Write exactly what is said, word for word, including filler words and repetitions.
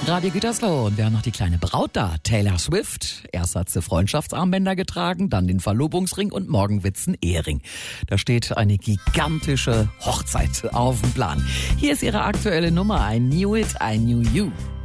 Radio Gütersloh. Und wir haben noch die kleine Braut da, Taylor Swift. Erst hat sie Freundschaftsarmbänder getragen, dann den Verlobungsring und morgen wird's ein Ehering. Da steht eine gigantische Hochzeit auf dem Plan. Hier ist ihre aktuelle Nummer, I Knew It, I Knew You.